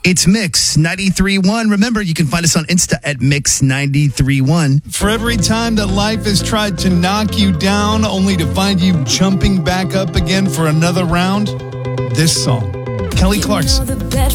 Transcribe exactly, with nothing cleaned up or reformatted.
It's Mix ninety-three point one. Remember, you can find us on Insta at Mix ninety-three point one. For every time that life has tried to knock you down only to find you jumping back up again for another round, this song. Kelly Clarkson.